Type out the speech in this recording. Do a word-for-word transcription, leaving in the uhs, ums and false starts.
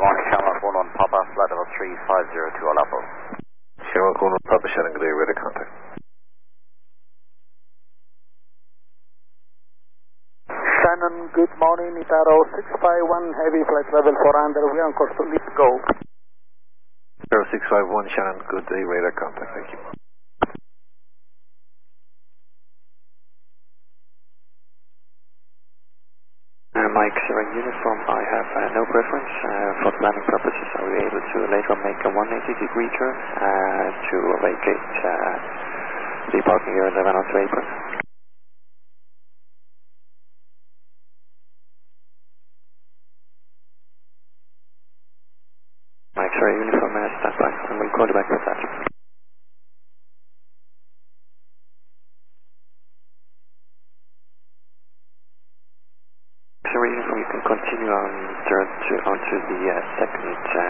morning, Shamrock one one Papa, flight level three five zero two All Apple. Shamrock one one Papa, Shannon, good day, radar contact. Shannon, good morning, Itaro six five one, heavy flight level four hundred, we are on course to leave, go. zero six five one, Shannon, good day, radar contact, thank you. Uh, Mike Zero Uniform, I have uh, no preference. Uh, for planning purposes, I'll be able to later make a one hundred eighty degree turn uh, to vacate uh, the parking area eleven oh two apron. Mike Zero Uniform, uh, stand by, and we'll call you back with that. Zero Uniform, you can continue on turn to onto the uh, second. Uh,